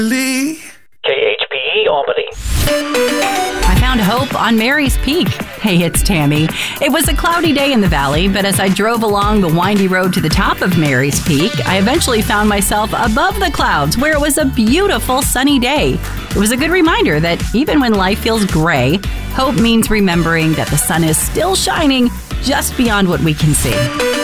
KHPE Albany. I found hope on Mary's Peak. Hey, it's Tammy. It was a cloudy day in the valley, but as I drove along the windy road to the top of Mary's Peak, I eventually found myself above the clouds where it was a beautiful sunny day. It was a good reminder that even when life feels gray, hope means remembering that the sun is still shining just beyond what we can see.